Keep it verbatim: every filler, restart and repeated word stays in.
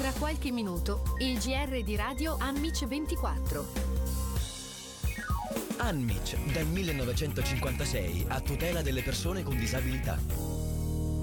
Tra qualche minuto, il G R di Radio Anmic ventiquattro. Anmic, dal millenovecentocinquantasei a tutela delle persone con disabilità.